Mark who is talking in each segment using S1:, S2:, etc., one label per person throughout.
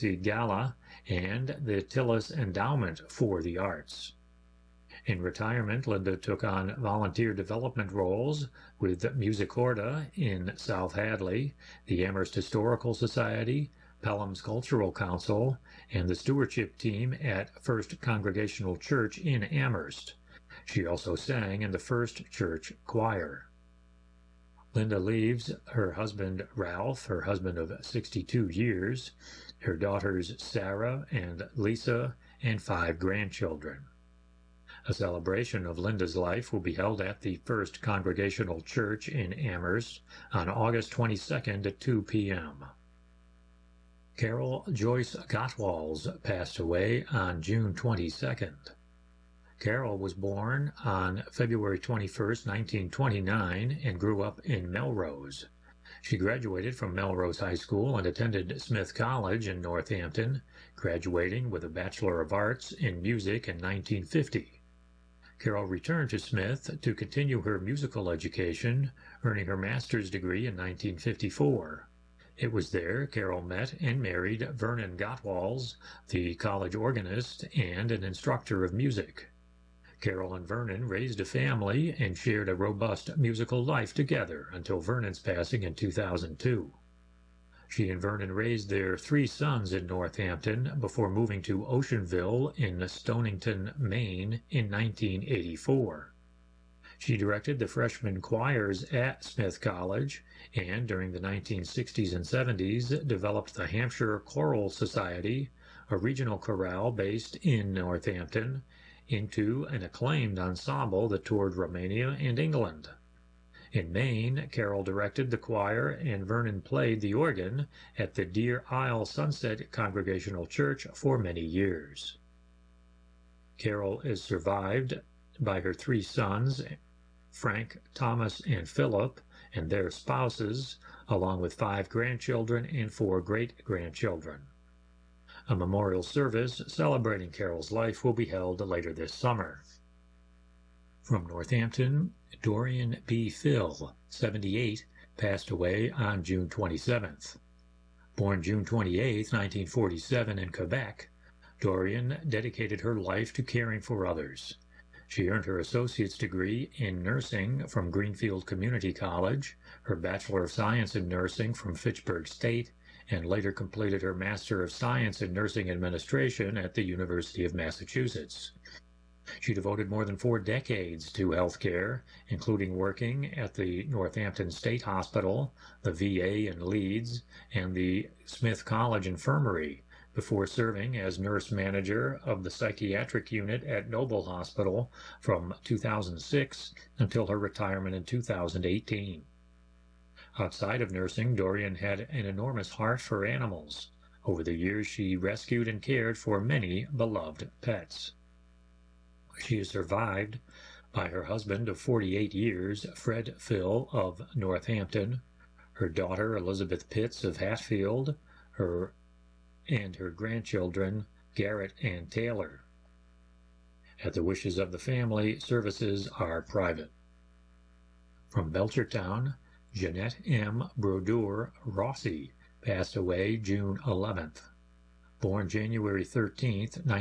S1: Legacy Gala and the Tillis Endowment for the Arts. In retirement, Linda took on volunteer development roles with Musicorda in South Hadley, the Amherst Historical Society, Pelham's Cultural Council, and the stewardship team at First Congregational Church in Amherst. She also sang in the First Church Choir. Linda leaves her husband Ralph, her husband of 62 years, her daughters Sarah and Lisa, and 5 grandchildren. A celebration of Linda's life will be held at the First Congregational Church in Amherst on August 22nd at 2 p.m. Carol Joyce Gottwals passed away on June 22nd. Carol was born on February 21, 1929, and grew up in Melrose. She graduated from Melrose High School and attended Smith College in Northampton, graduating with a Bachelor of Arts in Music in 1950. Carol returned to Smith to continue her musical education, earning her master's degree in 1954. It was there Carol met and married Vernon Gottwals, the college organist and an instructor of music. Carol and Vernon raised a family and shared a robust musical life together until Vernon's passing in 2002. She and Vernon raised their 3 sons in Northampton before moving to Oceanville in Stonington, Maine in 1984. She directed the freshman choirs at Smith College and during the 1960s and 70s developed the Hampshire Choral Society, a regional chorale based in Northampton, into an acclaimed ensemble that toured Romania and England. In Maine, Carol directed the choir and Vernon played the organ at the Deer Isle Sunset Congregational Church for many years. Carol is survived by her 3 sons, Frank, Thomas, and Philip, and their spouses, along with 5 grandchildren and 4 great-grandchildren. A memorial service celebrating Carol's life will be held later this summer. From Northampton, Dorian P. Phil, 78, passed away on June 27th. Born June 28, 1947 in Quebec, Dorian dedicated her life to caring for others. She earned her associate's degree in nursing from Greenfield Community College, her Bachelor of Science in Nursing from Fitchburg State, and later completed her Master of Science in Nursing Administration at the University of Massachusetts. She devoted more than 4 decades to health care, including working at the Northampton State Hospital, the VA in Leeds, and the Smith College Infirmary, before serving as nurse manager of the psychiatric unit at Noble Hospital from 2006 until her retirement in 2018. Outside of nursing, Dorian had an enormous heart for animals. Over the years, she rescued and cared for many beloved pets. She is survived by her husband of 48 years, Fred Phil of Northampton, her daughter Elizabeth Pitts of Hatfield, and her grandchildren Garrett and Taylor. At the wishes of the family, services are private. From Belchertown, Jeanette M. Brodeur Rossi passed away June 11th. Born January 13,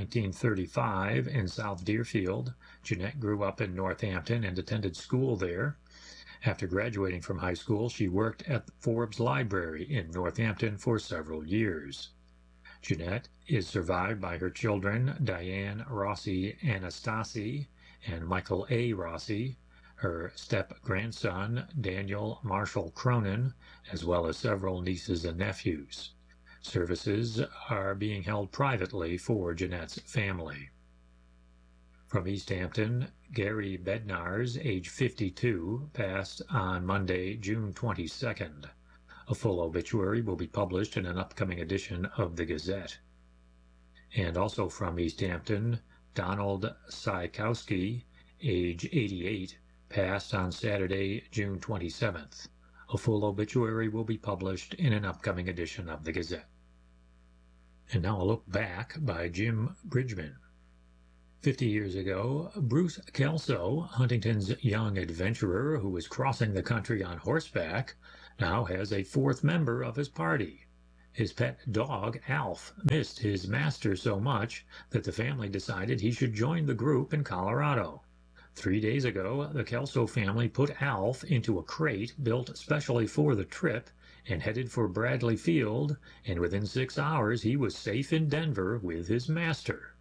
S1: 1935 in South Deerfield, Jeanette grew up in Northampton and attended school there. After graduating from high school, she worked at Forbes Library in Northampton for several years. Jeanette is survived by her children Diane Rossi Anastasi and Michael A. Rossi, her step-grandson Daniel Marshall Cronin, as well as several nieces and nephews. Services are being held privately for Jeanette's family. From East Hampton, Gary Bednars, age 52, passed on Monday, June 22nd. A full obituary will be published in an upcoming edition of the Gazette. And also from East Hampton, Donald Sykowski, age 88, passed on Saturday, June 27th. A full obituary will be published in an upcoming edition of the Gazette. And now a look back by Jim Bridgman. 50 years ago, Bruce Kelso, Huntington's young adventurer who was crossing the country on horseback, now has a 4th member of his party. His pet dog, Alf, missed his master so much that the family decided he should join the group in Colorado. 3 days ago, the Kelso family put Alf into a crate built specially for the trip and headed for Bradley Field, and within 6 hours he was safe in Denver with his master.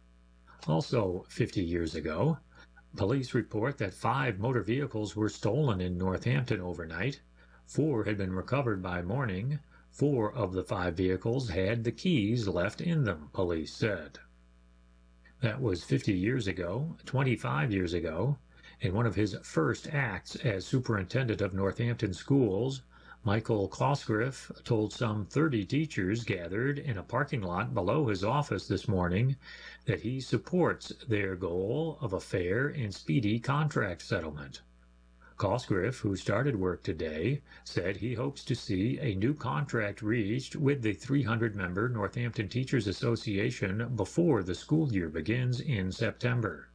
S1: Also 50 years ago, police report that 5 motor vehicles were stolen in Northampton overnight. 4 had been recovered by morning. 4 of the 5 vehicles had the keys left in them, police said. That was 50 years ago. 25 years ago, in one of his first acts as superintendent of Northampton schools, Michael Cosgriff told some 30 teachers gathered in a parking lot below his office this morning that he supports their goal of a fair and speedy contract settlement. Cosgriff, who started work today, said he hopes to see a new contract reached with the 300-member Northampton Teachers Association before the school year begins in September.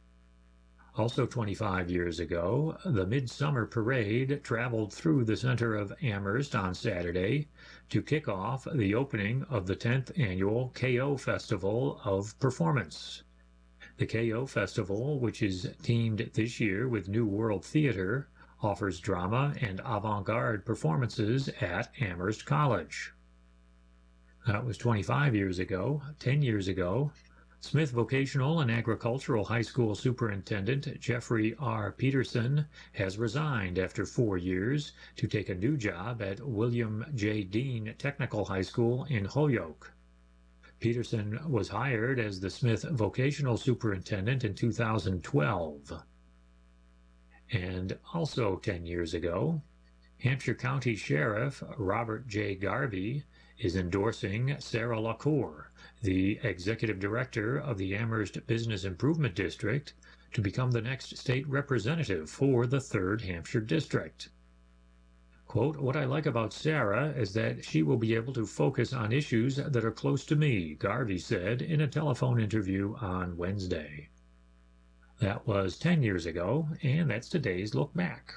S1: Also 25 years ago, the Midsummer Parade traveled through the center of Amherst on Saturday to kick off the opening of the 10th annual KO Festival of Performance. The KO Festival, which is themed this year with New World Theater, offers drama and avant-garde performances at Amherst College. That was 25 years ago. 10 years ago, Smith Vocational and Agricultural High School Superintendent Jeffrey R. Peterson has resigned after 4 years to take a new job at William J. Dean Technical High School in Holyoke. Peterson was hired as the Smith Vocational Superintendent in 2012. And also 10 years ago, Hampshire County Sheriff Robert J. Garvey is endorsing Sarah LaCour, the Executive Director of the Amherst Business Improvement District, to become the next state representative for the 3rd Hampshire District. Quote, "What I like about Sarah is that she will be able to focus on issues that are close to me," Garvey said in a telephone interview on Wednesday. That was 10 years ago, and that's today's Look Back.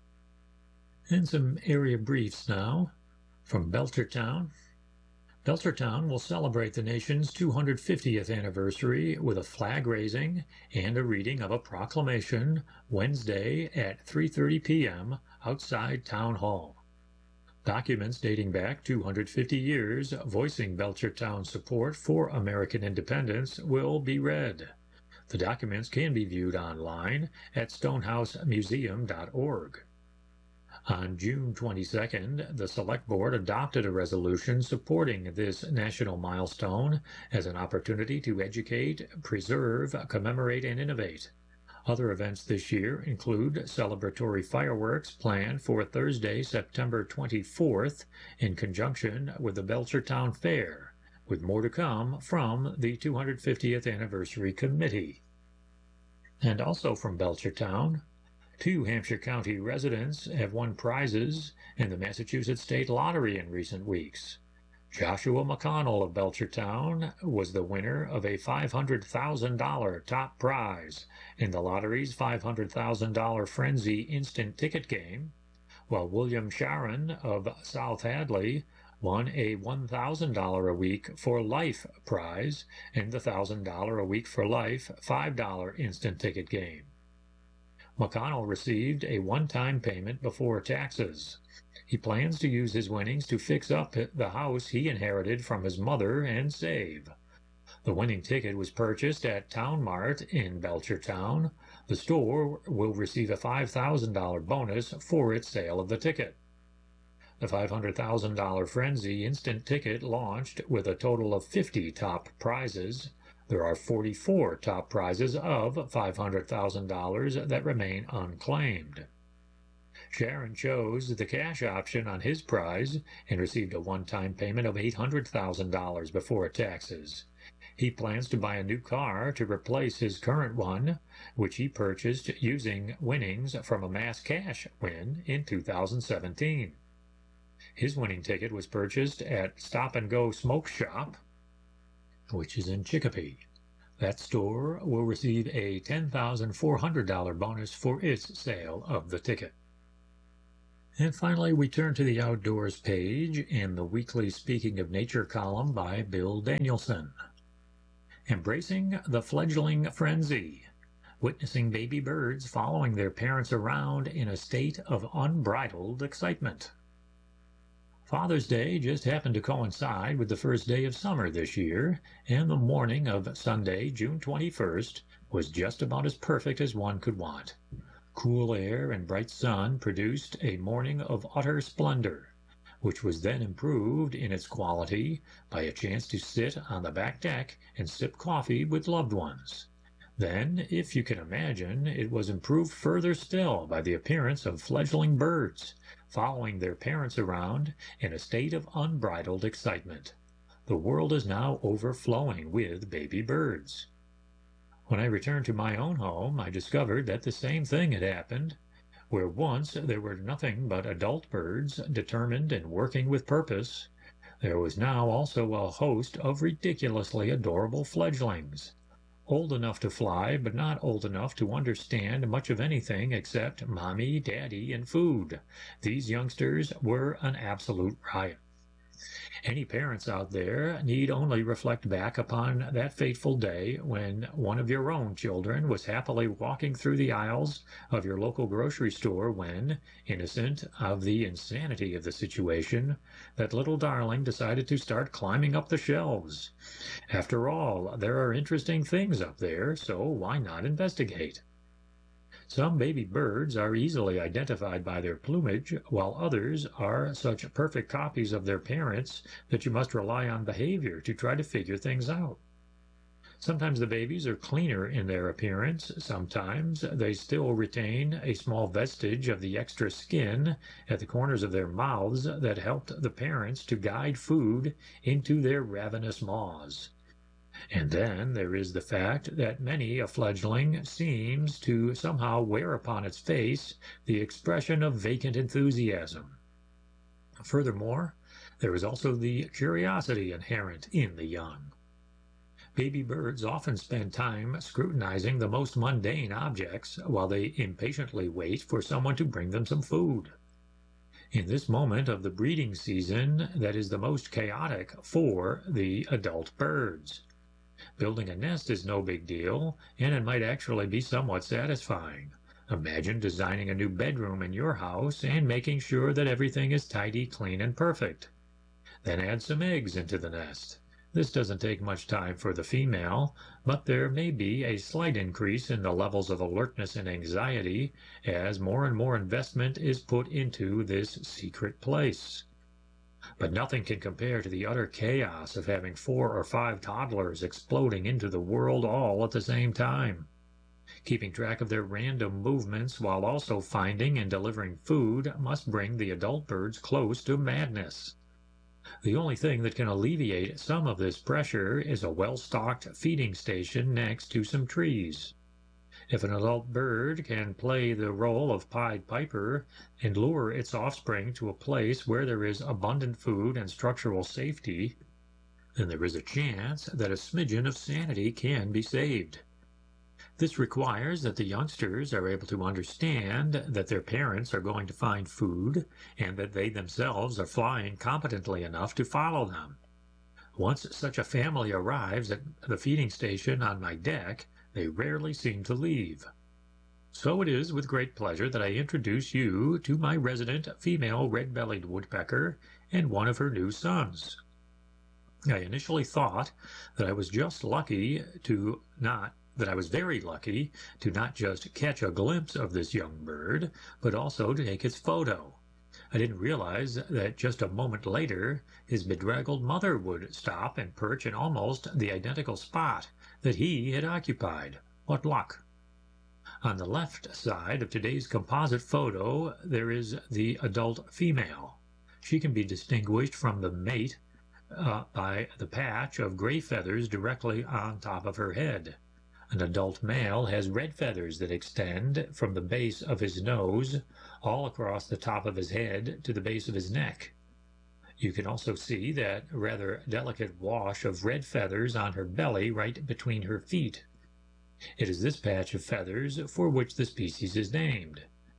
S1: And some area briefs now from Belchertown. Belchertown will celebrate the nation's 250th anniversary with a flag raising and a reading of a proclamation Wednesday at 3:30 p.m. outside Town Hall. Documents dating back 250 years voicing Belchertown's support for American independence will be read. The documents can be viewed online at stonehousemuseum.org. On June 22nd, the Select Board adopted a resolution supporting this national milestone as an opportunity to educate, preserve, commemorate, and innovate. Other events this year include celebratory fireworks planned for Thursday, September 24th, in conjunction with the Belchertown Fair, with more to come from the 250th Anniversary Committee. And also from Belchertown, 2 Hampshire County residents have won prizes in the Massachusetts State Lottery in recent weeks. Joshua McConnell of Belchertown was the winner of a $500,000 top prize in the lottery's $500,000 Frenzy instant ticket game, while William Sharon of South Hadley won a $1,000 a week for life prize in the $1,000 a week for life $5 instant ticket game. McConnell received a one-time payment before taxes. He plans to use his winnings to fix up the house he inherited from his mother and save. The winning ticket was purchased at Town Mart in Belchertown. The store will receive a $5,000 bonus for its sale of the ticket. The $500,000 Frenzy instant ticket launched with a total of 50 top prizes. There are 44 top prizes of $500,000 that remain unclaimed. Sharon chose the cash option on his prize and received a one-time payment of $800,000 before taxes. He plans to buy a new car to replace his current one, which he purchased using winnings from a mass cash win in 2017. His winning ticket was purchased at Stop and Go Smoke Shop, which is in Chicopee. That store will receive a $10,400 bonus for its sale of the ticket. And finally, we turn to the Outdoors page in the weekly Speaking of Nature column by Bill Danielson. Embracing the Fledgling Frenzy. Witnessing baby birds following their parents around in a state of unbridled excitement. Father's Day just happened to coincide with the first day of summer this year, and the morning of Sunday, June 21st, was just about as perfect as one could want. Cool air and bright sun produced a morning of utter splendor, which was then improved in its quality by a chance to sit on the back deck and sip coffee with loved ones. Then, if you can imagine, it was improved further still by the appearance of fledgling birds, following their parents around in a state of unbridled excitement. The world is now overflowing with baby birds. When I returned to my own home, I discovered that the same thing had happened. Where once there were nothing but adult birds, determined and working with purpose, there was now also a host of ridiculously adorable fledglings. Old enough to fly, but not old enough to understand much of anything except mommy, daddy, and food. These youngsters were an absolute riot. Any parents out there need only reflect back upon that fateful day when one of your own children was happily walking through the aisles of your local grocery store when, innocent of the insanity of the situation, that little darling decided to start climbing up the shelves. After all, there are interesting things up there, so why not investigate? Some baby birds are easily identified by their plumage, while others are such perfect copies of their parents that you must rely on behavior to try to figure things out. Sometimes the babies are cleaner in their appearance, sometimes they still retain a small vestige of the extra skin at the corners of their mouths that helped the parents to guide food into their ravenous maws. And then there is the fact that many a fledgling seems to somehow wear upon its face the expression of vacant enthusiasm. Furthermore, there is also the curiosity inherent in the young. Baby birds often spend time scrutinizing the most mundane objects while they impatiently wait for someone to bring them some food. In this moment of the breeding season, that is the most chaotic for the adult birds. Building a nest is no big deal, and it might actually be somewhat satisfying. Imagine designing a new bedroom in your house and making sure that everything is tidy, clean, and perfect. Then add some eggs into the nest. This doesn't take much time for the female, but there may be a slight increase in the levels of alertness and anxiety as more and more investment is put into this secret place. But nothing can compare to the utter chaos of having 4 or 5 toddlers exploding into the world all at the same time. Keeping track of their random movements while also finding and delivering food must bring the adult birds close to madness. The only thing that can alleviate some of this pressure is a well-stocked feeding station next to some trees. If an adult bird can play the role of Pied Piper and lure its offspring to a place where there is abundant food and structural safety, then there is a chance that a smidgen of sanity can be saved. This requires that the youngsters are able to understand that their parents are going to find food and that they themselves are flying competently enough to follow them. Once such a family arrives at the feeding station on my deck, they rarely seem to leave. So it is with great pleasure that I introduce you to my resident female red-bellied woodpecker and one of her new sons. I initially thought that I was very lucky to not just catch a glimpse of this young bird, but also to take its photo. I didn't realize that just a moment later his bedraggled mother would stop and perch in almost the identical spot that he had occupied. What luck! On the left side of today's composite photo there is the adult female. She can be distinguished from the mate by the patch of gray feathers directly on top of her head. An adult male has red feathers that extend from the base of his nose all across the top of his head to the base of his neck. You can also see that rather delicate wash of red feathers on her belly right between her feet. It is this patch of feathers for which the species is named.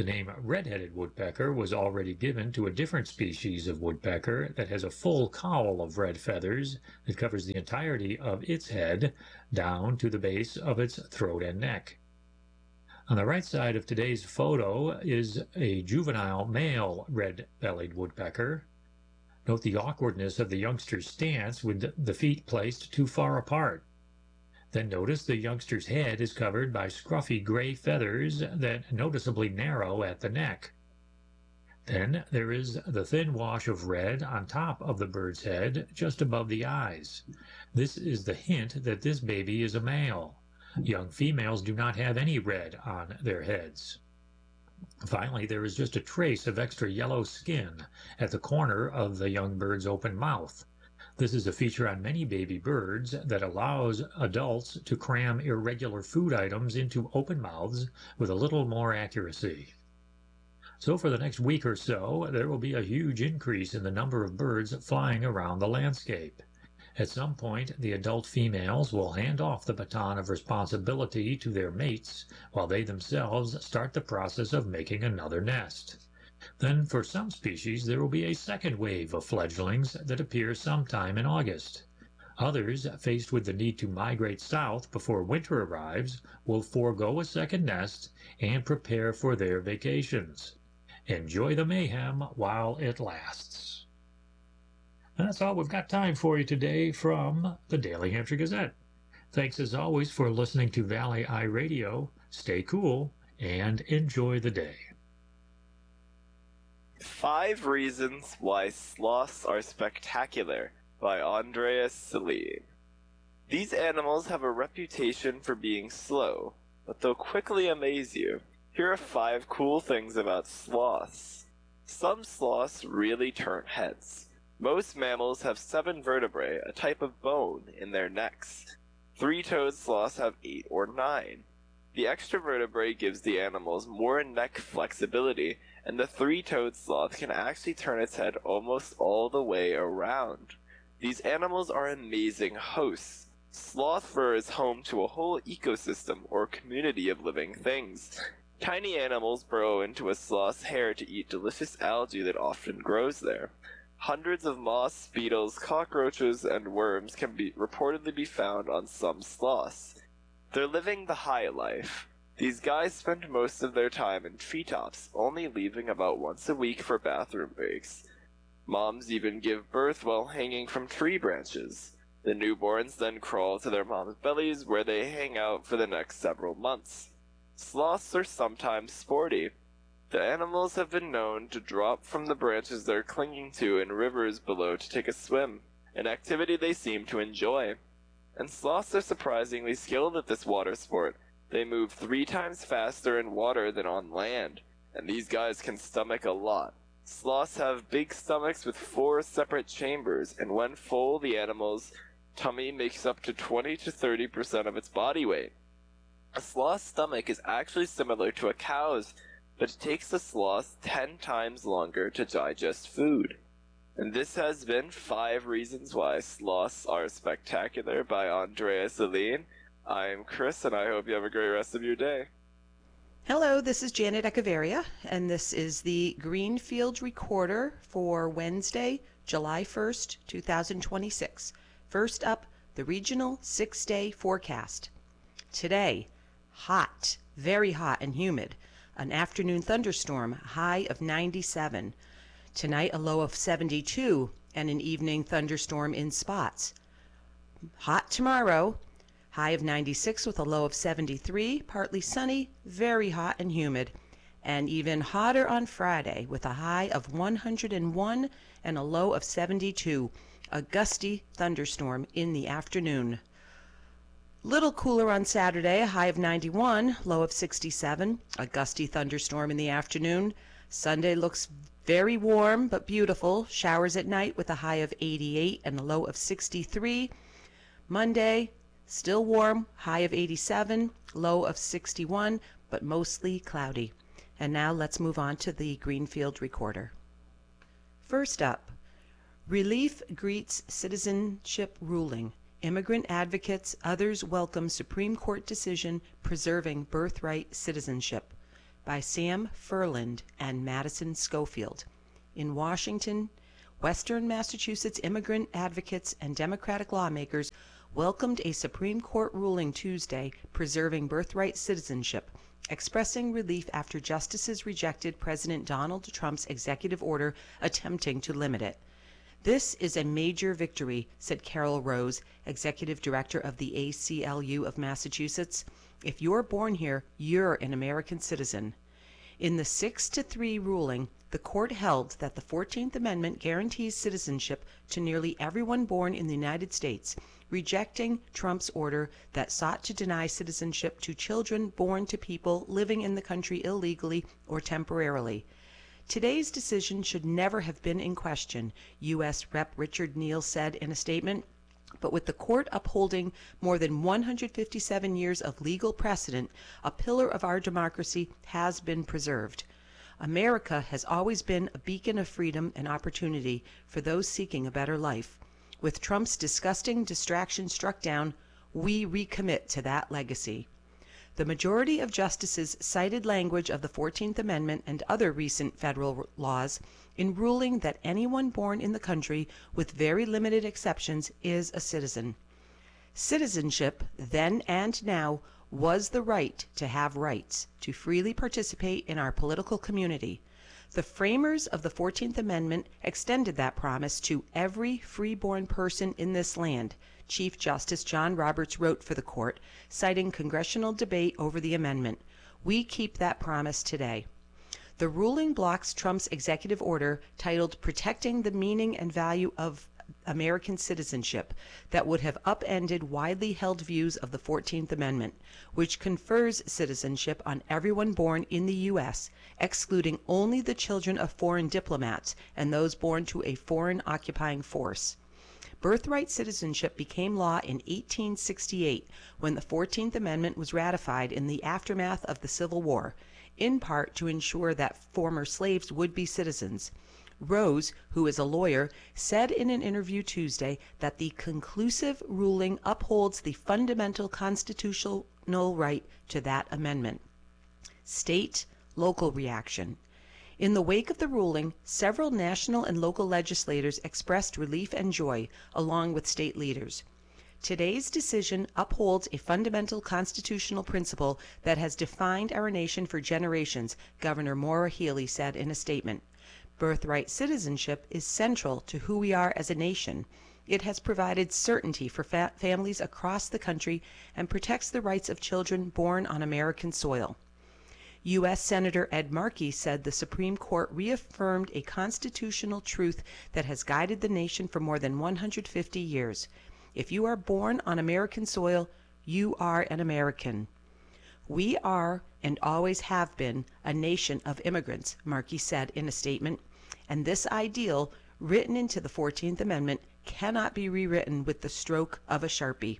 S1: The name red-headed woodpecker was already given to a different species of woodpecker that has a full cowl of red feathers that covers the entirety of its head down to the base of its throat and neck. On the right side of today's photo is a juvenile male red-bellied woodpecker. Note the awkwardness of the youngster's stance with the feet placed too far apart. Then notice the youngster's head is covered by scruffy gray feathers that noticeably narrow at the neck. Then there is the thin wash of red on top of the bird's head just above the eyes. This is the hint that this baby is a male. Young females do not have any red on their heads. Finally, there is just a trace of extra yellow skin at the corner of the young bird's open mouth. This is a feature on many baby birds that allows adults to cram irregular food items into open mouths with a little more accuracy. So for the next week or so, there will be a huge increase in the number of birds flying around the landscape. At some point, the adult females will hand off the baton of responsibility to their mates while they themselves start the process of making another nest. Then for some species there will be a second wave of fledglings that appear sometime in August. Others, faced with the need to migrate south before winter arrives, will forego a second nest and prepare for their vacations. Enjoy the mayhem while it lasts. And that's all we've got time for you today from the Daily Hampshire Gazette. Thanks as always for listening to Valley Eye Radio. Stay cool and enjoy the day.
S2: 5 Reasons Why Sloths Are Spectacular by Andreas Selene. These animals have a reputation for being slow, but they'll quickly amaze you. Here are 5 cool things about sloths. Some sloths really turn heads. Most mammals have 7 vertebrae, a type of bone, in their necks. 3-toed sloths have 8 or 9. The extra vertebrae gives the animals more neck flexibility, and the 3-toed sloth can actually turn its head almost all the way around. These animals are amazing hosts. Sloth fur is home to a whole ecosystem or community of living things. Tiny animals burrow into a sloth's hair to eat delicious algae that often grows there. Hundreds of moths, beetles, cockroaches, and worms can reportedly be found on some sloths. They're living the high life. These guys spend most of their time in treetops, only leaving about once a week for bathroom breaks. Moms even give birth while hanging from tree branches. The newborns then crawl to their mom's bellies where they hang out for the next several months. Sloths are sometimes sporty. The animals have been known to drop from the branches they're clinging to in rivers below to take a swim, an activity they seem to enjoy. And sloths are surprisingly skilled at this water sport. They move 3 times faster in water than on land, and these guys can stomach a lot. Sloths have big stomachs with 4 separate chambers, and when full, the animal's tummy makes up to 20 to 30% of its body weight. A sloth's stomach is actually similar to a cow's, but it takes the sloth 10 times longer to digest food. And this has been 5 Reasons Why Sloths Are Spectacular by Andreas Selene. I'm Chris, and I hope you have a great rest of your day.
S3: Hello, this is Janet Echeverria, and this is the Greenfield Recorder for Wednesday, July 1st, 2026. First up, the regional 6-day forecast. Today, hot, very hot and humid. An afternoon thunderstorm, high of 97. Tonight, a low of 72, and an evening thunderstorm in spots. Hot tomorrow, high of 96 with a low of 73, partly sunny, very hot and humid. And even hotter on Friday with a high of 101 and a low of 72. A gusty thunderstorm in the afternoon. Little cooler on Saturday, a high of 91, low of 67. A gusty thunderstorm in the afternoon. Sunday looks very warm but beautiful. Showers at night with a high of 88 and a low of 63. Monday, still warm, high of 87, low of 61, but mostly cloudy. And now let's move on to the Greenfield Recorder. First up, relief greets citizenship ruling. Immigrant advocates, others welcome Supreme Court decision preserving birthright citizenship. by Sam Furland and Madison Schofield. In Washington, Western Massachusetts immigrant advocates and Democratic lawmakers welcomed a Supreme Court ruling Tuesday preserving birthright citizenship, expressing relief after justices rejected President Donald Trump's executive order attempting to limit it. "This is a major victory," said Carol Rose, executive director of the ACLU of Massachusetts. "If you're born here, you're an American citizen." In the 6-3 ruling, the court held that the 14th Amendment guarantees citizenship to nearly everyone born in the United States, rejecting Trump's order that sought to deny citizenship to children born to people living in the country illegally or temporarily. "Today's decision should never have been in question," U.S. Rep. Richard Neal said in a statement. "But with the court upholding more than 157 years of legal precedent, a pillar of our democracy has been preserved. America has always been a beacon of freedom and opportunity for those seeking a better life. With Trump's disgusting distraction struck down, we recommit to that legacy." The majority of justices cited language of the 14th Amendment and other recent federal laws in ruling that anyone born in the country, with very limited exceptions, is a citizen. Citizenship, then and now, was the right to have rights, to freely participate in our political community. The framers of the 14th Amendment extended that promise to every free-born person in this land, Chief Justice John Roberts wrote for the court, citing congressional debate over the amendment. "We keep that promise today." The ruling blocks Trump's executive order titled "Protecting the Meaning and Value of American Citizenship" that would have upended widely held views of the 14th Amendment, which confers citizenship on everyone born in the U.S., excluding only the children of foreign diplomats and those born to a foreign occupying force. Birthright citizenship became law in 1868 when the 14th Amendment was ratified in the aftermath of the Civil War, in part to ensure that former slaves would be citizens. Rose, who is a lawyer, said in an interview Tuesday that the conclusive ruling upholds the fundamental constitutional right to that amendment. State, local reaction. In the wake of the ruling, several national and local legislators expressed relief and joy, along with state leaders. "Today's decision upholds a fundamental constitutional principle that has defined our nation for generations," Governor Maura Healey said in a statement. "Birthright citizenship is central to who we are as a nation. It has provided certainty for families across the country and protects the rights of children born on American soil." U.S. Senator Ed Markey said the Supreme Court reaffirmed a constitutional truth that has guided the nation for more than 150 years. If you are born on American soil, you are an American. "We are, and always have been, a nation of immigrants," Markey said in a statement, "and this ideal, written into the 14th Amendment, cannot be rewritten with the stroke of a Sharpie."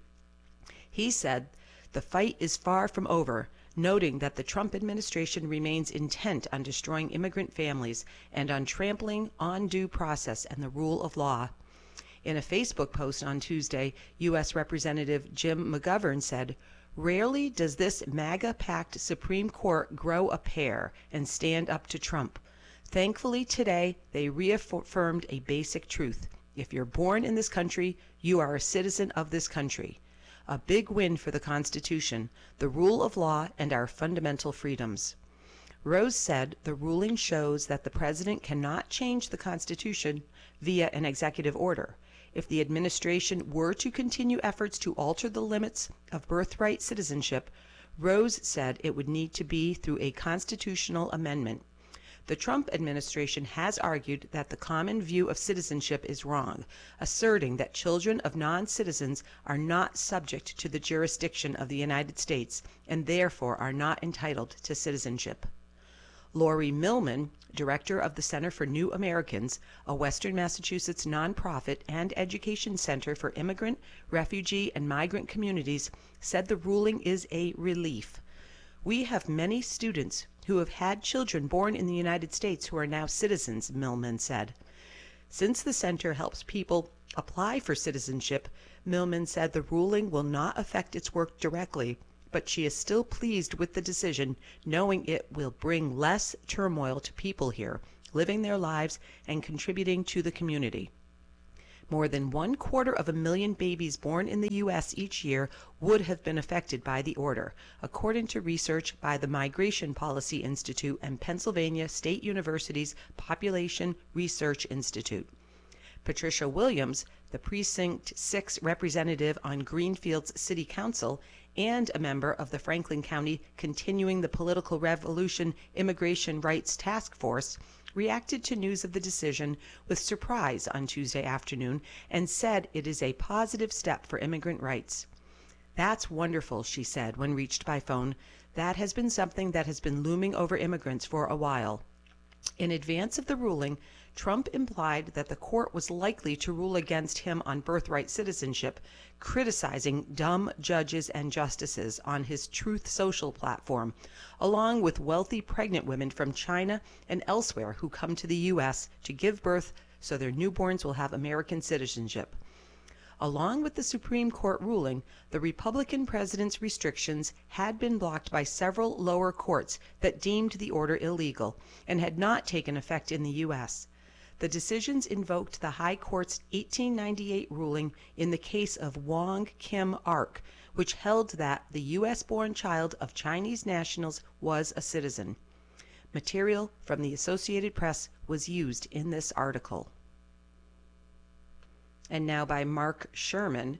S3: He said the fight is far from over, noting that the Trump administration remains intent on destroying immigrant families and on trampling on due process and the rule of law. In a Facebook post on Tuesday, U.S. Representative Jim McGovern said, "Rarely does this MAGA-packed Supreme Court grow a pair and stand up to Trump. Thankfully today they reaffirmed a basic truth. If you're born in this country, you are a citizen of this country. A big win for the Constitution, the rule of law, and our fundamental freedoms." Rose said the ruling shows that the president cannot change the Constitution via an executive order. If the administration were to continue efforts to alter the limits of birthright citizenship, Rose said it would need to be through a constitutional amendment. The Trump administration has argued that the common view of citizenship is wrong, asserting that children of non-citizens are not subject to the jurisdiction of the United States and therefore are not entitled to citizenship. Lori Millman, director of the Center for New Americans, a Western Massachusetts nonprofit and education center for immigrant, refugee, and migrant communities, said the ruling is a relief. "We have many students who have had children born in the United States who are now citizens," Millman said. Since the center helps people apply for citizenship, Millman said the ruling will not affect its work directly, but she is still pleased with the decision, knowing it will bring less turmoil to people here, living their lives and contributing to the community. More than 250,000 babies born in the U.S. each year would have been affected by the order, according to research by the Migration Policy Institute and Pennsylvania State University's Population Research Institute. Patricia Williams, the Precinct 6 representative on Greenfield's City Council and a member of the Franklin County Continuing the Political Revolution Immigration Rights Task Force, reacted to news of the decision with surprise on Tuesday afternoon and said it is a positive step for immigrant rights. "That's wonderful," she said when reached by phone. "That has been something that has been looming over immigrants for a while." In advance of the ruling, Trump implied that the court was likely to rule against him on birthright citizenship, criticizing dumb judges and justices on his Truth Social platform, along with wealthy pregnant women from China and elsewhere who come to the U.S. to give birth so their newborns will have American citizenship. Along with the Supreme Court ruling, the Republican president's restrictions had been blocked by several lower courts that deemed the order illegal and had not taken effect in the U.S. The decisions invoked the High Court's 1898 ruling in the case of Wong Kim Ark, which held that the U.S.-born child of Chinese nationals was a citizen. Material from the Associated Press was used in this article. And now by Mark Sherman.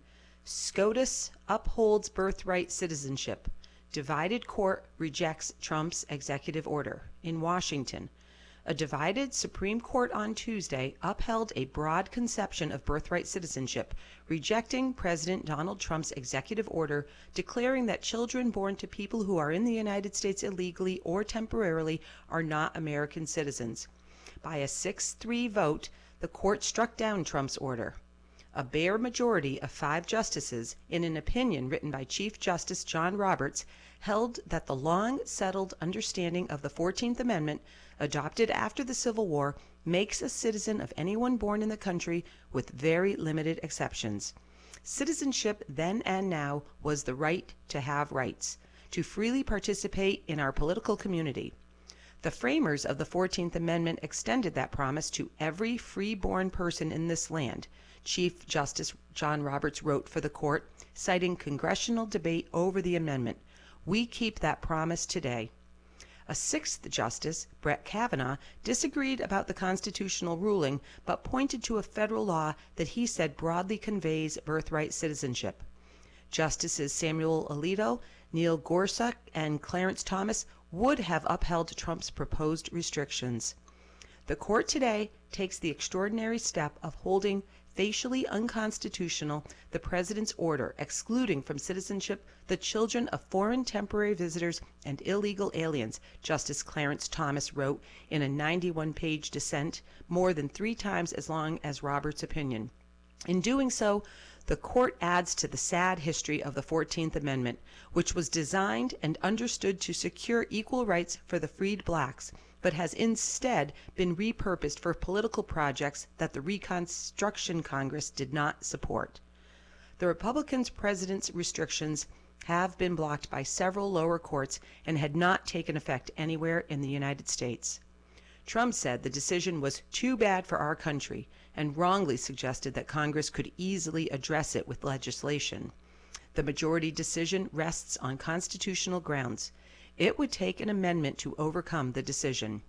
S3: SCOTUS upholds birthright citizenship. Divided court rejects Trump's executive order. In Washington, a divided Supreme Court on Tuesday upheld a broad conception of birthright citizenship, rejecting President Donald Trump's executive order declaring that children born to people who are in the United States illegally or temporarily are not American citizens. By a 6-3 vote, the court struck down Trump's order. A bare majority of 5 justices, in an opinion written by Chief Justice John Roberts, held that the long-settled understanding of the 14th Amendment, adopted after the Civil War, makes a citizen of anyone born in the country with very limited exceptions. Citizenship then and now was the right to have rights, to freely participate in our political community. The framers of the 14th Amendment extended that promise to every free-born person in this land, Chief Justice John Roberts wrote for the court, citing congressional debate over the amendment. "We keep that promise today." A 6th Justice, Brett Kavanaugh, disagreed about the constitutional ruling, but pointed to a federal law that he said broadly conveys birthright citizenship. Justices Samuel Alito, Neil Gorsuch, and Clarence Thomas would have upheld Trump's proposed restrictions. The court today takes the extraordinary step of holding facially unconstitutional the president's order excluding from citizenship the children of foreign temporary visitors and illegal aliens, Justice Clarence Thomas wrote in a 91-page dissent, more than 3 times as long as Roberts' opinion. In doing so, the court adds to the sad history of the 14th Amendment, which was designed and understood to secure equal rights for the freed blacks, but has instead been repurposed for political projects that the Reconstruction Congress did not support. The Republican president's restrictions have been blocked by several lower courts and had not taken effect anywhere in the United States. Trump said the decision was too bad for our country and wrongly suggested that Congress could easily address it with legislation. The majority decision rests on constitutional grounds. It would take an amendment to overcome the decision.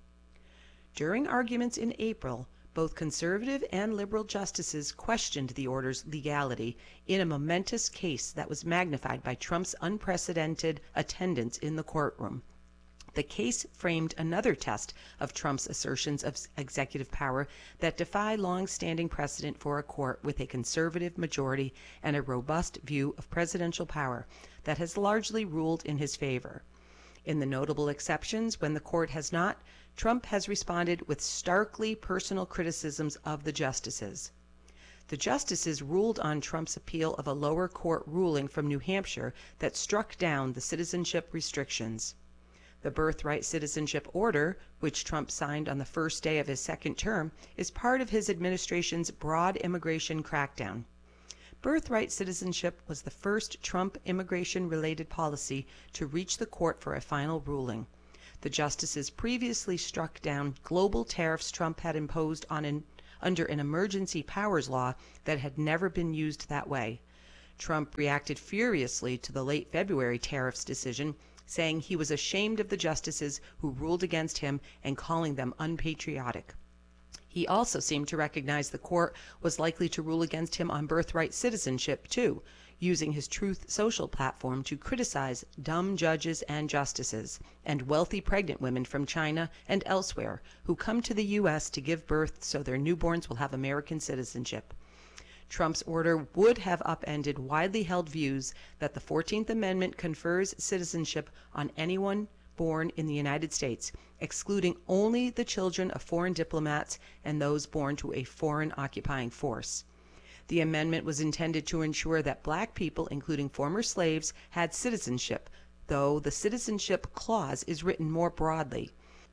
S3: During arguments in April, both conservative and liberal justices questioned the order's legality in a momentous case that was magnified by Trump's unprecedented attendance in the courtroom. The case framed another test of Trump's assertions of executive power that defy long-standing precedent for a court with a conservative majority and a robust view of presidential power that has largely ruled in his favor. In the notable exceptions, when the court has not, Trump has responded with starkly personal criticisms of the justices. The justices ruled on Trump's appeal of a lower court ruling from New Hampshire that struck down the citizenship restrictions. The birthright citizenship order, which Trump signed on the first day of his second term, is part of his administration's broad immigration crackdown. birthright citizenship was the first Trump immigration-related policy to reach the court for a final ruling. The justices previously struck down global tariffs Trump had imposed under an emergency powers law that had never been used that way. Trump reacted furiously to the late February tariffs decision, saying he was ashamed of the justices who ruled against him and calling them unpatriotic. He also seemed to recognize the court was likely to rule against him on birthright citizenship, too, using his Truth Social platform to criticize dumb judges and justices and wealthy pregnant women from China and elsewhere who come to the U.S. to give birth so their newborns will have American citizenship. Trump's order would have upended widely held views that the 14th Amendment confers citizenship on anyone born in the United States, excluding only the children of foreign diplomats and those born to a foreign occupying force. The amendment was intended to ensure that black people, including former slaves, had citizenship, though the citizenship clause is written more broadly.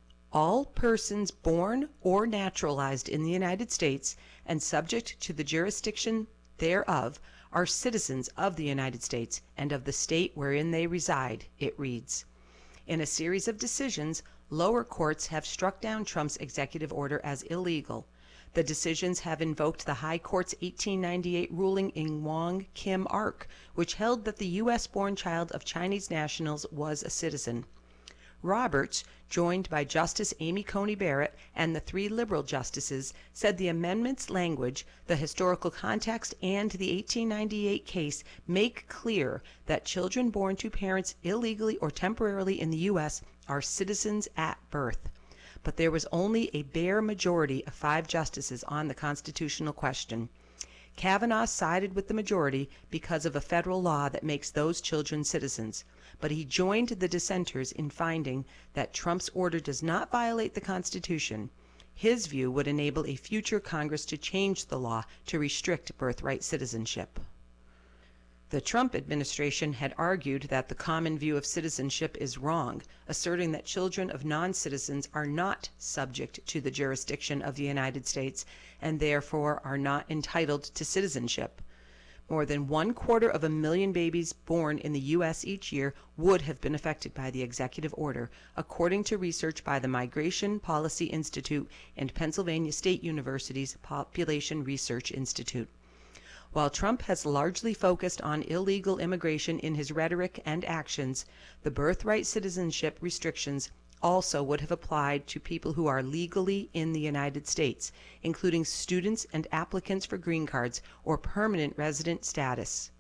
S3: All persons born or naturalized in the United States and subject to the jurisdiction thereof are citizens of the United States and of the state wherein they reside, it reads. In a series of decisions, lower courts have struck down Trump's executive order as illegal. The decisions have invoked the High Court's 1898 ruling in Wong Kim Ark, which held that the U.S.-born child of Chinese nationals was a citizen. Roberts, joined by Justice Amy Coney Barrett and the 3 liberal justices, said the amendment's language, the historical context, and the 1898 case make clear that children born to parents illegally or temporarily in the U.S. are citizens at birth. But there was only a bare majority of 5 justices on the constitutional question. Kavanaugh sided with the majority because of a federal law that makes those children citizens, but he joined the dissenters in finding that Trump's order does not violate the Constitution. His view would enable a future Congress to change the law to restrict birthright citizenship. The Trump administration had argued that the common view of citizenship is wrong, asserting that children of non-citizens are not subject to the jurisdiction of the United States and therefore are not entitled to citizenship. More than 250,000 babies born in the U.S. each year would have been affected by the executive order, according to research by the Migration Policy Institute and Pennsylvania State University's Population Research Institute. While Trump has largely focused on illegal immigration in his rhetoric and actions, the birthright citizenship restrictions also would have applied to people who are legally in the United States, including students and applicants for green cards or permanent resident status.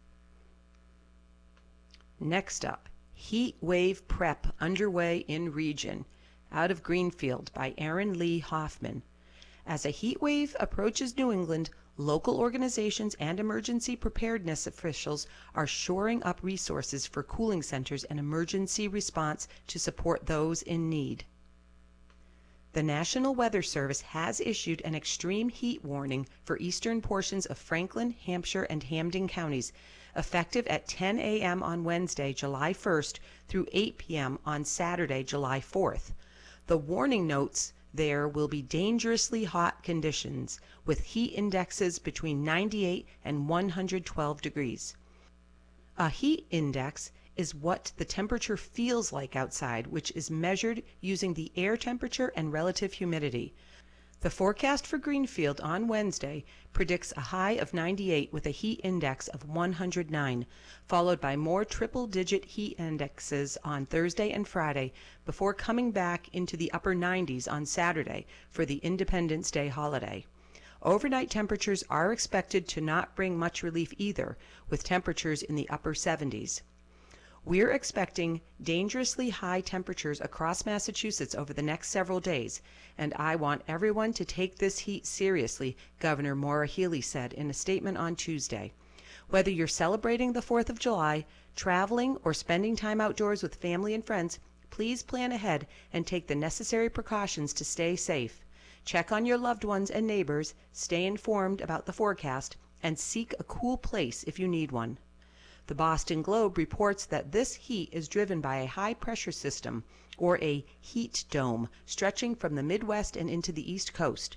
S3: Next up, heat wave prep underway in region, out of Greenfield by Aaron Lee Hoffman. As a heat wave approaches New England, local organizations and emergency preparedness officials are shoring up resources for cooling centers and emergency response to support those in need. The National Weather Service has issued an extreme heat warning for eastern portions of Franklin, Hampshire, and Hampden counties, effective at 10 a.m. on Wednesday, July 1st through 8 p.m. on Saturday, July 4th. The warning notes there will be dangerously hot conditions with heat indexes between 98 and 112 degrees. A heat index is what the temperature feels like outside, which is measured using the air temperature and relative humidity. The forecast for Greenfield on Wednesday predicts a high of 98 with a heat index of 109, followed by more triple-digit heat indexes on Thursday and Friday before coming back into the upper 90s on Saturday for the Independence Day holiday. Overnight temperatures are expected to not bring much relief either, with temperatures in the upper 70s. We're expecting dangerously high temperatures across Massachusetts over the next several days, and I want everyone to take this heat seriously, Governor Maura Healey said in a statement on Tuesday. Whether you're celebrating the 4th of July, traveling, or spending time outdoors with family and friends, please plan ahead and take the necessary precautions to stay safe. Check on your loved ones and neighbors, stay informed about the forecast, and seek a cool place if you need one. The Boston Globe reports that this heat is driven by a high-pressure system, or a heat dome, stretching from the Midwest and into the East Coast.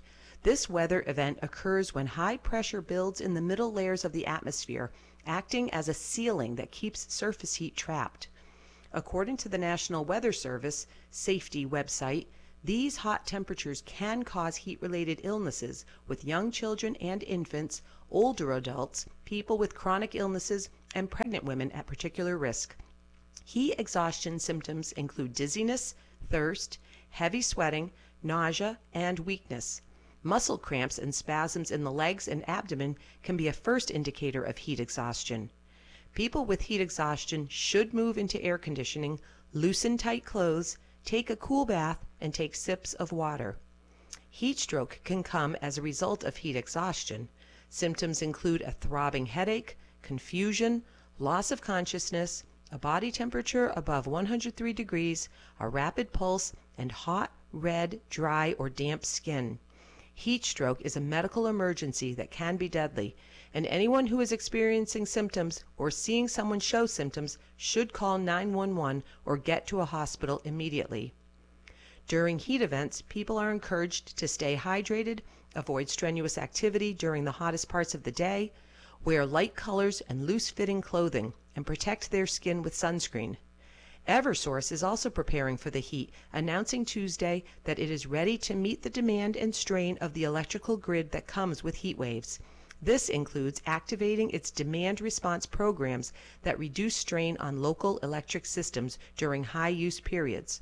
S3: This weather event occurs when high pressure builds in the middle layers of the atmosphere, acting as a sealing that keeps surface heat trapped. According to the National Weather Service safety website, these hot temperatures can cause heat-related illnesses with young children and infants, older adults, people with chronic illnesses, and pregnant women at particular risk. Heat exhaustion symptoms include dizziness, thirst, heavy sweating, nausea, and weakness. Muscle cramps and spasms in the legs and abdomen can be a first indicator of heat exhaustion. People with heat exhaustion should move into air conditioning, loosen tight clothes, take a cool bath, and take sips of water. Heat stroke can come as a result of heat exhaustion. Symptoms include a throbbing headache, confusion, loss of consciousness, a body temperature above 103 degrees, a rapid pulse, and hot, red, dry, or damp skin. Heat stroke is a medical emergency that can be deadly, and anyone who is experiencing symptoms or seeing someone show symptoms should call 911 or get to a hospital immediately. During heat events, people are encouraged to stay hydrated, avoid strenuous activity during the hottest parts of the day, wear light colors and loose-fitting clothing, and protect their skin with sunscreen. Eversource is also preparing for the heat, announcing Tuesday that it is ready to meet the demand and strain of the electrical grid that comes with heat waves. This includes activating its demand response programs that reduce strain on local electric systems during high-use periods.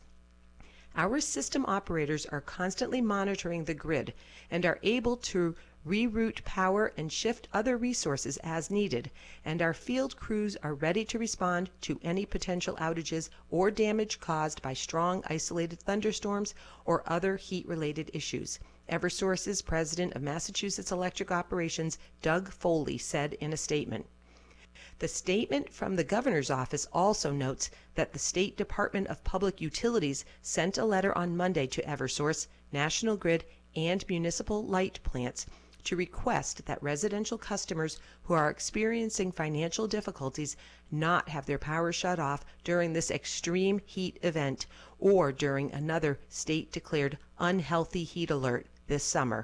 S3: Our system operators are constantly monitoring the grid and are able to reroute power and shift other resources as needed, and our field crews are ready to respond to any potential outages or damage caused by strong isolated thunderstorms or other heat-related issues, Eversource's president of Massachusetts Electric Operations, Doug Foley, said in a statement. The statement from the governor's office also notes that the State Department of Public Utilities sent a letter on Monday to Eversource, National Grid, and municipal light plants to request that residential customers who are experiencing financial difficulties not have their power shut off during this extreme heat event or during another state-declared unhealthy heat alert this summer.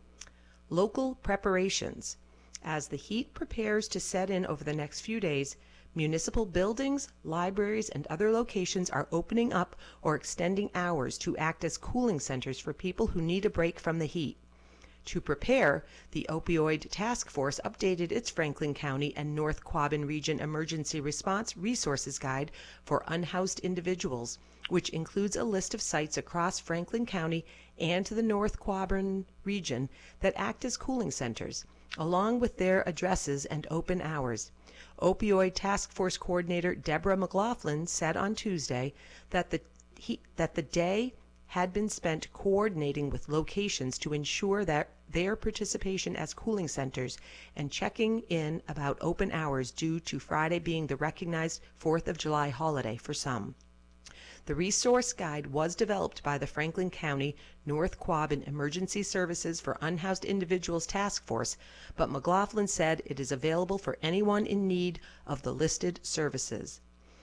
S3: Local preparations. As the heat prepares to set in over the next few days, municipal buildings, libraries, and other locations are opening up or extending hours to act as cooling centers for people who need a break from the heat. To prepare, the Opioid Task Force updated its Franklin County and North Quabbin Region Emergency Response Resources Guide for unhoused individuals, which includes a list of sites across Franklin County and the North Quabbin region that act as cooling centers, along with their addresses and open hours. Opioid Task Force Coordinator Deborah McLaughlin said on Tuesday that the day had been spent coordinating with locations to ensure that their participation as cooling centers and checking in about open hours due to Friday being the recognized 4th of July holiday for some. The resource guide was developed by the Franklin County North Quabbin Emergency Services for Unhoused Individuals Task Force, but McLaughlin said it is available for anyone in need of the listed services.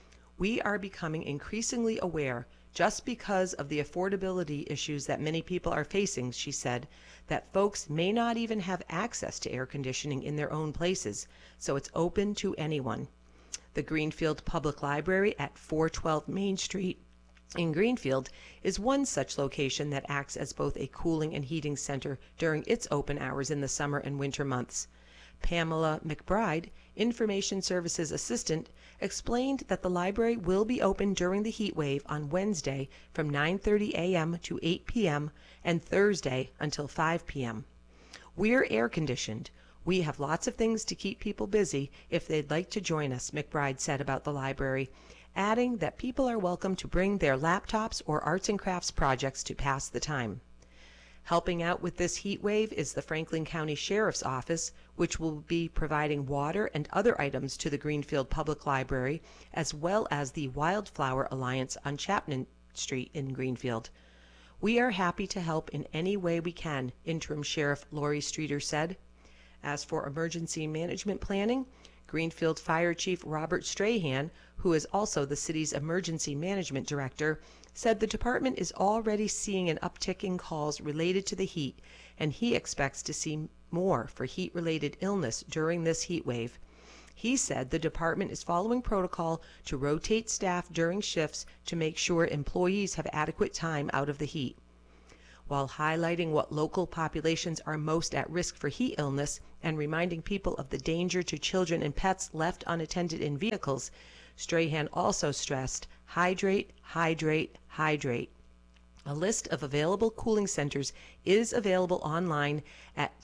S3: We are becoming increasingly aware, just because of the affordability issues that many people are facing, she said, that folks may not even have access to air conditioning in their own places, so it's open to anyone. The Greenfield Public Library at 412 Main Street in Greenfield is one such location that acts as both a cooling and heating center during its open hours in the summer and winter months. Pamela McBride, Information Services Assistant, explained that the library will be open during the heat wave on Wednesday from 9:30 a.m. to 8 p.m. and Thursday until 5 p.m. We're air-conditioned. We have lots of things to keep people busy if they'd like to join us, McBride said about the library, adding that people are welcome to bring their laptops or arts and crafts projects to pass the time. Helping out with this heat wave is the Franklin County Sheriff's Office, which will be providing water and other items to the Greenfield Public Library, as well as the Wildflower Alliance on Chapman Street in Greenfield. We are happy to help in any way we can, Interim Sheriff Lori Streeter said. As for emergency management planning, Greenfield Fire Chief Robert Strahan, who is also the city's emergency management director, said the department is already seeing an uptick in calls related to the heat, and he expects to see more for heat-related illness during this heat wave. He said the department is following protocol to rotate staff during shifts to make sure employees have adequate time out of the heat. While highlighting what local populations are most at risk for heat illness and reminding people of the danger to children and pets left unattended in vehicles, Strahan also stressed, hydrate, hydrate, hydrate. A list of available cooling centers is available online at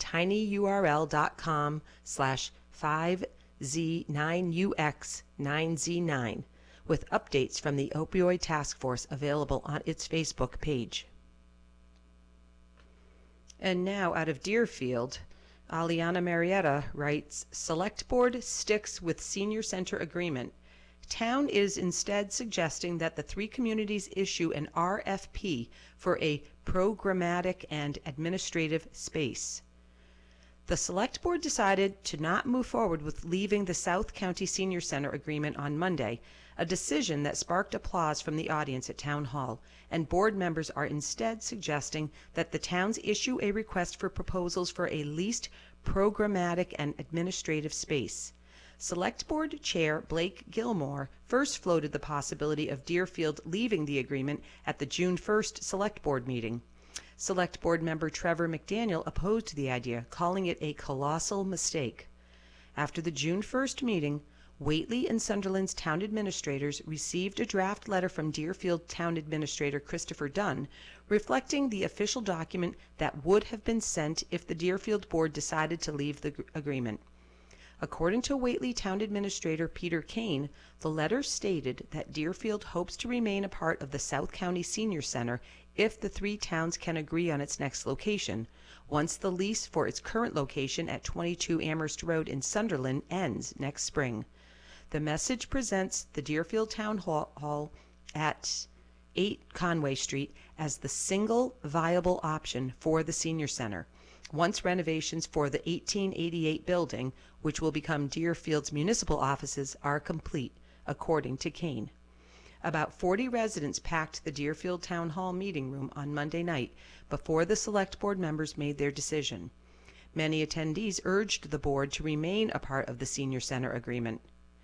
S3: tinyurl.com/5Z9UX9Z9 with updates from the Opioid Task Force available on its Facebook page. And now out of Deerfield, Aliana Marietta writes, Select Board sticks with Senior Center agreement. Town is instead suggesting that the three communities issue an RFP for a programmatic and administrative space. The Select Board decided to not move forward with leaving the South County Senior Center agreement on Monday, a decision that sparked applause from the audience at Town Hall, and board members are instead suggesting that the towns issue a request for proposals for a leased programmatic and administrative space. Select Board Chair Blake Gilmore first floated the possibility of Deerfield leaving the agreement at the June 1st Select Board meeting. Select Board member Trevor McDaniel opposed the idea, calling it a colossal mistake. After the June 1st meeting, Whately and Sunderland's town administrators received a draft letter from Deerfield Town Administrator Christopher Dunn reflecting the official document that would have been sent if the Deerfield Board decided to leave the agreement. According to Whately Town Administrator Peter Kane, the letter stated that Deerfield hopes to remain a part of the South County Senior Center if the three towns can agree on its next location, once the lease for its current location at 22 Amherst Road in Sunderland ends next spring. The message presents the Deerfield Town Hall at 8 Conway Street as the single viable option for the senior center, once renovations for the 1888 building, which will become Deerfield's municipal offices, are complete, according to Kane. About 40 residents packed the Deerfield Town Hall meeting room on Monday night before the Select Board members made their decision. Many attendees urged the board to remain a part of the Senior Center agreement.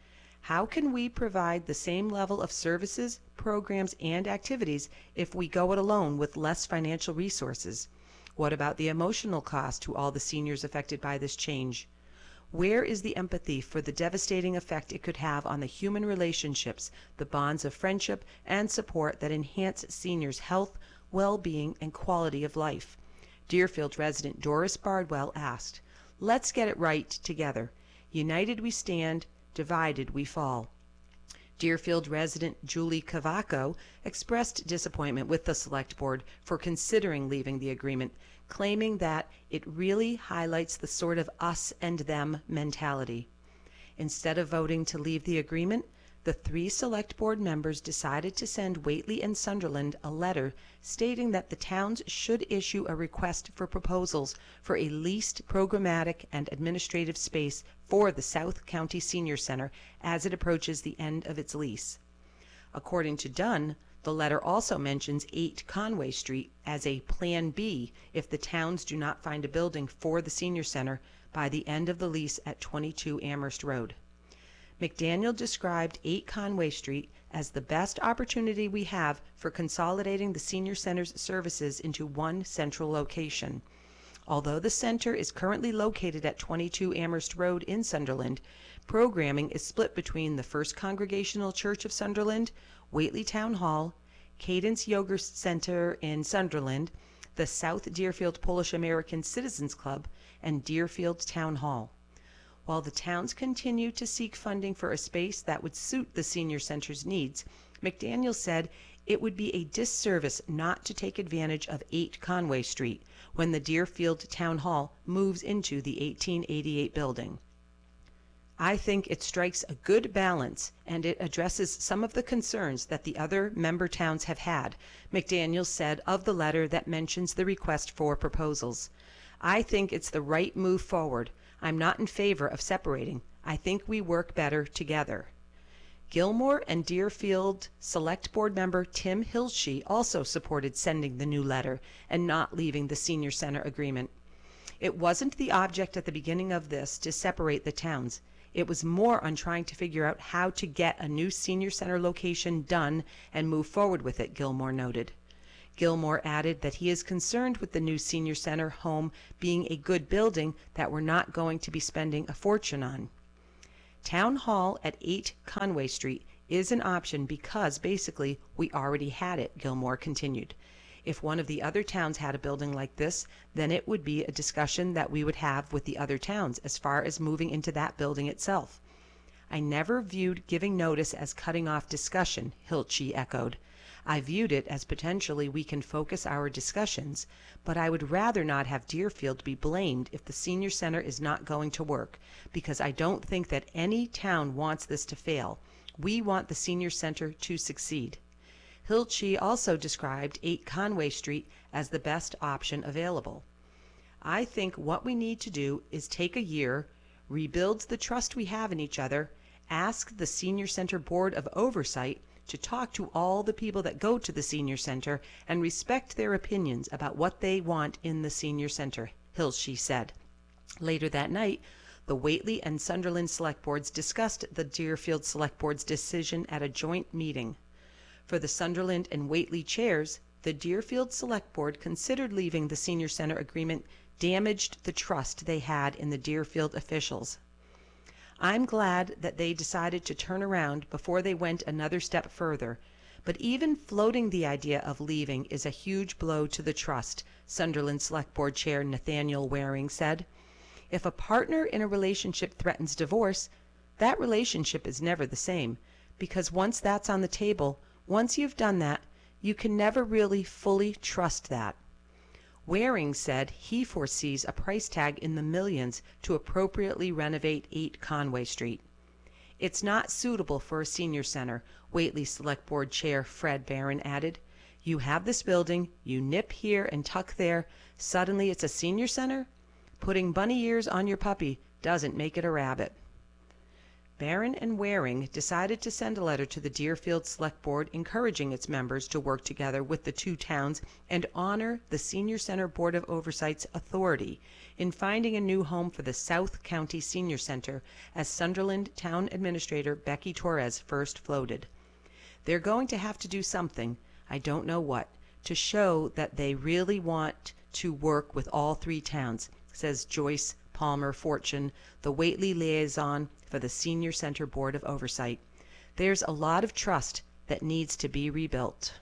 S3: How can we provide the same level of services, programs, and activities if we go it alone with less financial resources? What about the emotional cost to all the seniors affected by this change? Where is the empathy for the devastating effect it could have on the human relationships, the bonds of friendship and support that enhance seniors' health, well-being, and quality of life? Deerfield resident Doris Bardwell asked, "Let's get it right together. United we stand, divided we fall." Deerfield resident Julie Cavaco expressed disappointment with the Select Board for considering leaving the agreement, claiming that it really highlights the sort of us and them mentality. Instead of voting to leave the agreement, the three Select Board members decided to send Whately and Sunderland a letter stating that the towns should issue a request for proposals for a leased programmatic and administrative space for the South County Senior Center as it approaches the end of its lease. According to Dunn, the letter also mentions 8 Conway Street as a Plan B if the towns do not find a building for the Senior Center by the end of the lease at 22 Amherst Road. McDaniel described 8 Conway Street as the best opportunity we have for consolidating the Senior Center's services into one central location. Although the center is currently located at 22 Amherst Road in Sunderland, programming is split between the First Congregational Church of Sunderland, Whately Town Hall, Cadence Yoga Center in Sunderland, the South Deerfield Polish American Citizens Club, and Deerfield Town Hall. While the towns continue to seek funding for a space that would suit the senior center's needs, McDaniel said it would be a disservice not to take advantage of 8 Conway Street when the Deerfield Town Hall moves into the 1888 building. I think it strikes a good balance and it addresses some of the concerns that the other member towns have had, McDaniel said of the letter that mentions the request for proposals. I think it's the right move forward. I'm not in favor of separating. I think we work better together. Gilmore and Deerfield Select Board member Tim Hilsche also supported sending the new letter and not leaving the senior center agreement. It wasn't the object at the beginning of this to separate the towns. It was more on trying to figure out how to get a new senior center location done and move forward with it, Gilmore noted. Gilmore added that he is concerned with the new senior center home being a good building that we're not going to be spending a fortune on. Town Hall at 8 Conway Street is an option because basically we already had it, Gilmore continued. If one of the other towns had a building like this, then it would be a discussion that we would have with the other towns as far as moving into that building itself. I never viewed giving notice as cutting off discussion, Hilsche echoed. I viewed it as potentially we can focus our discussions, but I would rather not have Deerfield be blamed if the senior center is not going to work, because I don't think that any town wants this to fail. We want the senior center to succeed. Hilsche also described 8 Conway Street as the best option available. I think what we need to do is take a year, rebuild the trust we have in each other, ask the Senior Center Board of Oversight to talk to all the people that go to the senior center and respect their opinions about what they want in the senior center, Hilsche said. Later that night, the Whately and Sunderland Select Boards discussed the Deerfield Select Board's decision at a joint meeting. For the Sunderland and Whately chairs, the Deerfield Select Board considered leaving the senior center agreement damaged the trust they had in the Deerfield officials. I'm glad that they decided to turn around before they went another step further, but even floating the idea of leaving is a huge blow to the trust, Sunderland Select Board Chair Nathaniel Waring said. If a partner in a relationship threatens divorce, that relationship is never the same, because once that's on the table, once you've done that, you can never really fully trust that. Waring said he foresees a price tag in the millions to appropriately renovate 8 Conway Street. It's not suitable for a senior center, Whately Select Board Chair Fred Barron added. You have this building, you nip here and tuck there, suddenly it's a senior center? Putting bunny ears on your puppy doesn't make it a rabbit. Barron and Waring decided to send a letter to the Deerfield Select Board encouraging its members to work together with the two towns and honor the Senior Center Board of Oversight's authority in finding a new home for the South County Senior Center, as Sunderland Town Administrator Becky Torres first floated. They're going to have to do something, I don't know what, to show that they really want to work with all 3 towns, says Joyce Palmer Fortune, the Whately liaison for the Senior Center Board of Oversight. There's a lot of trust that needs to be rebuilt.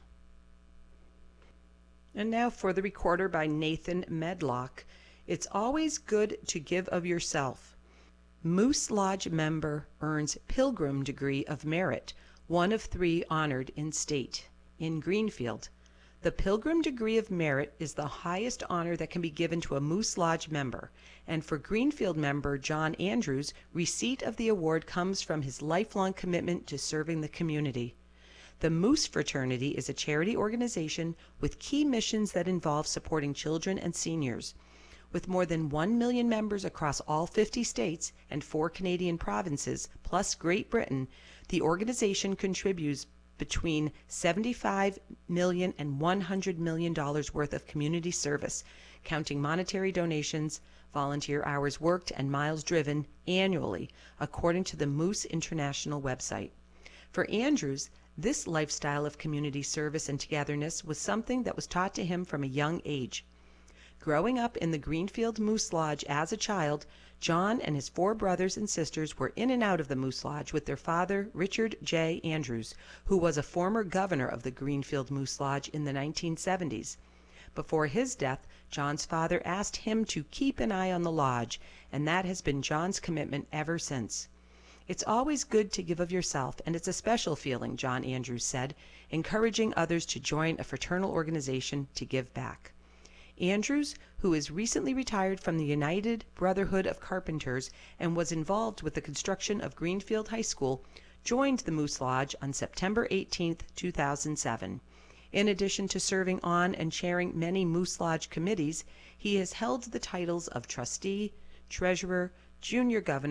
S3: And now for the recorder by Nathan Medlock. It's always good to give of yourself. Moose Lodge member earns Pilgrim Degree of Merit, one of 3 honored in state. In Greenfield, the Pilgrim Degree of Merit is the highest honor that can be given to a Moose Lodge member, and for Greenfield member John Andrews, receipt of the award comes from his lifelong commitment to serving the community. The Moose Fraternity is a charity organization with key missions that involve supporting children and seniors. With more than 1 million members across all 50 states and 4 Canadian provinces, plus Great Britain, the organization contributes between $75 million and $100 million worth of community service, counting monetary donations, volunteer hours worked, and miles driven annually, according to the Moose International website. For Andrews, this lifestyle of community service and togetherness was something that was taught to him from a young age. Growing up in the Greenfield Moose Lodge as a child, John and his 4 brothers and sisters were in and out of the Moose Lodge with their father, Richard J. Andrews, who was a former governor of the Greenfield Moose Lodge in the 1970s. Before his death, John's father asked him to keep an eye on the lodge, and that has been John's commitment ever since. It's always good to give of yourself, and it's a special feeling, John Andrews said, encouraging others to join a fraternal organization to give back. Andrews, who is recently retired from the United Brotherhood of Carpenters and was involved with the construction of Greenfield High School, joined the Moose Lodge on September 18, 2007. In addition to serving on and chairing many Moose Lodge committees, he has held the titles of trustee, treasurer, junior governor,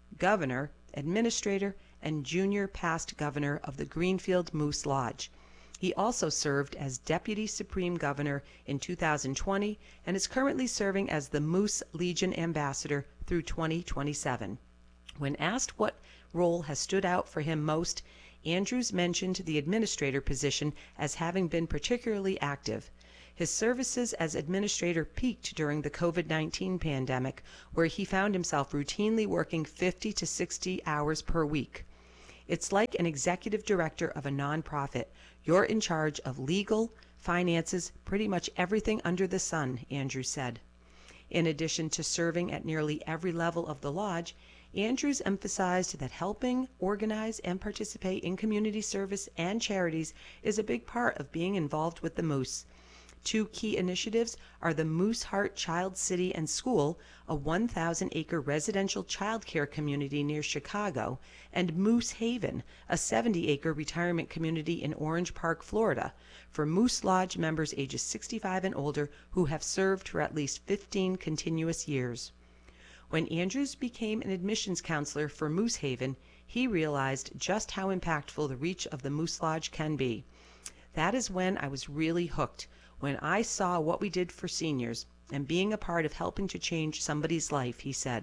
S3: governor, administrator, and junior past governor of the Greenfield Moose Lodge. He also served as Deputy Supreme Governor in 2020 and is currently serving as the Moose Legion Ambassador through 2027. When asked what role has stood out for him most, Andrews mentioned the administrator position as having been particularly active. His services as administrator peaked during the COVID-19 pandemic, where he found himself routinely working 50 to 60 hours per week. It's like an executive director of a nonprofit. You're in charge of legal, finances, pretty much everything under the sun, Andrews said. In addition to serving at nearly every level of the lodge, Andrews emphasized that helping, organize, and participate in community service and charities is a big part of being involved with the Moose. Two key initiatives are the Moose Heart Child City and School, a 1,000-acre residential childcare community near Chicago, and Moose Haven, a 70-acre retirement community in Orange Park, Florida, for Moose Lodge members ages 65 and older who have served for at least 15 continuous years. When Andrews became an admissions counselor for Moose Haven, he realized just how impactful the reach of the Moose Lodge can be. That is when I was really hooked, when I saw what we did for seniors and being a part of helping to change somebody's life, he said.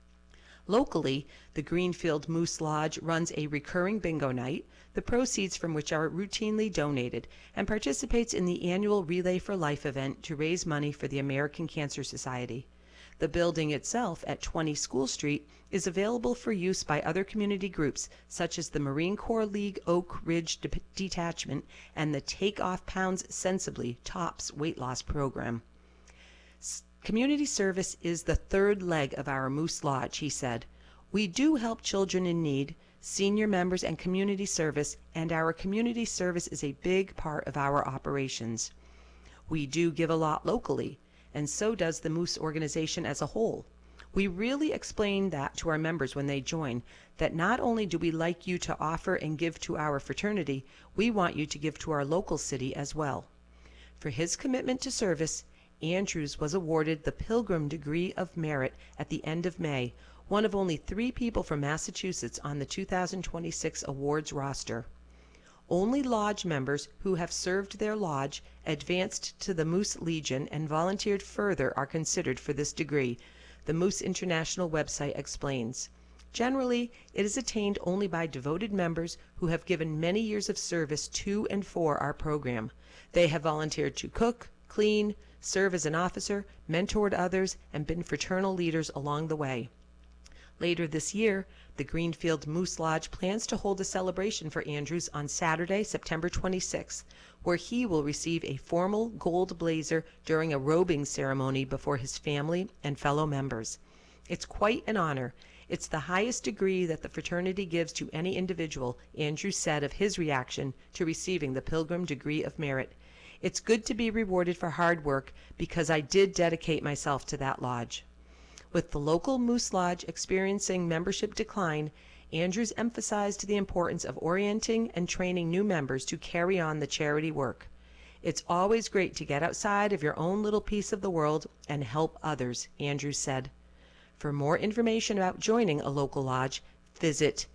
S3: Locally, the Greenfield Moose Lodge runs a recurring bingo night, the proceeds from which are routinely donated, and participates in the annual Relay for Life event to raise money for the American Cancer Society. The building itself at 20 School Street is available for use by other community groups such as the Marine Corps League Oak Ridge Detachment and the Take Off Pounds Sensibly TOPS weight loss program. Community service is the third leg of our Moose Lodge, he said. We do help children in need, senior members, and community service, and our community service is a big part of our operations. We do give a lot locally, and so does the Moose organization as a whole. We really explain that to our members when they join, that not only do we like you to offer and give to our fraternity, we want you to give to our local city as well. For his commitment to service, Andrews was awarded the Pilgrim Degree of Merit at the end of May, one of only 3 people from Massachusetts on the 2026 awards roster. Only lodge members who have served their lodge, advanced to the Moose Legion, and volunteered further are considered for this degree, the Moose International website explains. Generally, it is attained only by devoted members who have given many years of service to and for our program. They have volunteered to cook, clean, serve as an officer, mentored others, and been fraternal leaders along the way. Later this year, the Greenfield Moose Lodge plans to hold a celebration for Andrews on Saturday, September 26th, where he will receive a formal gold blazer during a robing ceremony before his family and fellow members. It's quite an honor. It's the highest degree that the fraternity gives to any individual, Andrews said of his reaction to receiving the Pilgrim Degree of Merit. It's good to be rewarded for hard work because I did dedicate myself to that lodge. With the local Moose Lodge experiencing membership decline, Andrews emphasized the importance of orienting and training new members to carry on the charity work. It's always great to get outside of your own little piece of the world and help others, Andrews said. For more information about joining a local lodge, visit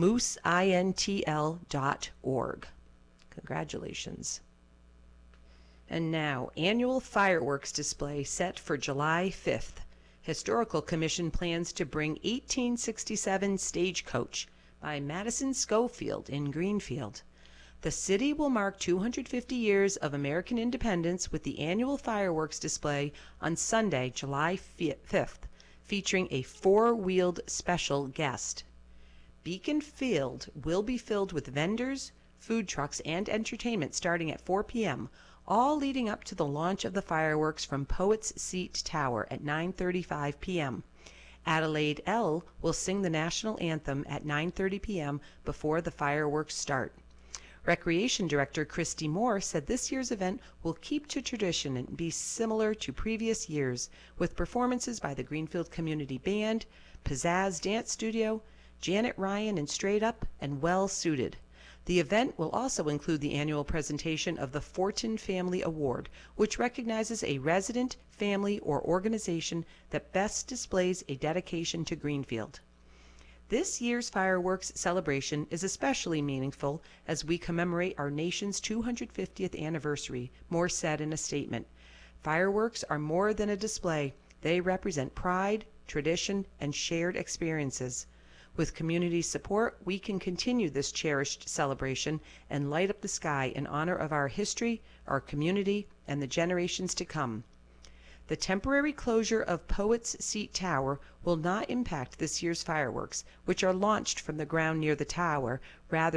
S3: mooseintl.org. Congratulations. And now, annual fireworks display set for July 5th. Historical Commission plans to bring 1867 Stagecoach by Madison Schofield in Greenfield. The city will mark 250 years of American independence with the annual fireworks display on Sunday, July 5th, featuring a 4-wheeled special guest. Beacon Field will be filled with vendors, food trucks, and entertainment starting at 4 p.m., all leading up to the launch of the fireworks from Poets Seat Tower at 9:35 p.m. Adelaide L. will sing the national anthem at 9:30 p.m. before the fireworks start. Recreation Director Christy Moore said this year's event will keep to tradition and be similar to previous years, with performances by the Greenfield Community Band, Pizzazz Dance Studio, Janet Ryan and Straight Up, and Well Suited. The event will also include the annual presentation of the Fortin Family Award, which recognizes a resident, family, or organization that best displays a dedication to Greenfield. This year's fireworks celebration is especially meaningful as we commemorate our nation's 250th anniversary, Morse said in a statement. Fireworks are more than a display. They represent pride, tradition, and shared experiences. With community support, we can continue this cherished celebration and light up the sky in honor of our history, our community, and the generations to come. The temporary closure of Poets Seat Tower will not impact this year's fireworks, which are launched from the ground near the tower rather